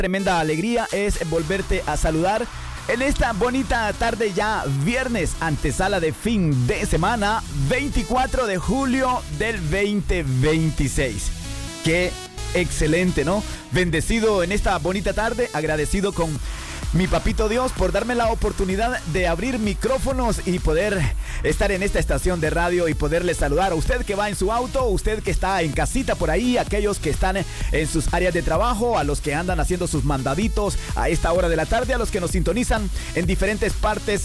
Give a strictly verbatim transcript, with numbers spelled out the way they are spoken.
tremenda alegría es volverte a saludar en esta bonita tarde ya viernes, antesala de fin de semana, veinticuatro de julio del veinte veintiséis. Qué excelente, ¿no? Bendecido en esta bonita tarde, agradecido con mi papito Dios por darme la oportunidad de abrir micrófonos y poder estar en esta estación de radio y poderle saludar a usted que va en su auto, usted que está en casita por ahí, aquellos que están en sus áreas de trabajo, a los que andan haciendo sus mandaditos a esta hora de la tarde, a los que nos sintonizan en diferentes partes